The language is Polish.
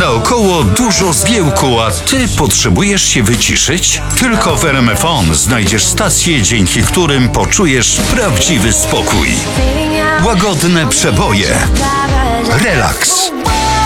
Naokoło dużo zgiełku, a ty potrzebujesz się wyciszyć? Tylko w RMFON znajdziesz stacje, dzięki którym poczujesz prawdziwy spokój. Łagodne przeboje. Relaks.